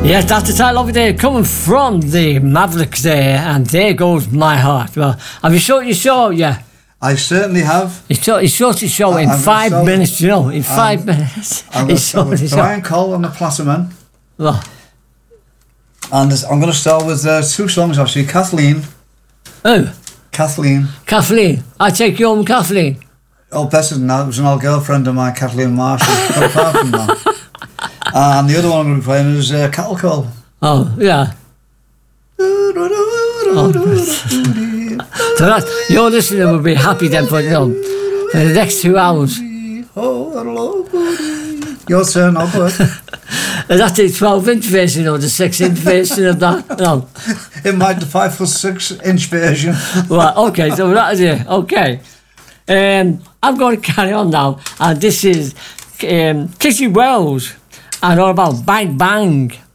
Yes, that's the title of it there, coming from the Mavericks there, and there goes my heart. Well, have you shot your show? Yeah. I certainly have. He shot his show in 5 minutes, you know, in 5 minutes. He's shot his show. Brian Cole and the Placerman. Well. And I'm going to start with 2 songs actually. Kathleen. Who? Kathleen. Kathleen. I take you home, Kathleen. Oh, better than that. It was an old girlfriend of mine, Kathleen Marshall. Not apart from that. And the other one I'm going to be playing is Cattle Call. Oh, yeah. So that, your listener will be happy then for the next 2 hours. Your turn, I'll put. That's the 12-inch version or the 6-inch version of that? No. It might be the 5'6" version. Right, okay, so that is it. Okay. I'm going to carry on now, and this is Kissy Wells and all about Bang Bang.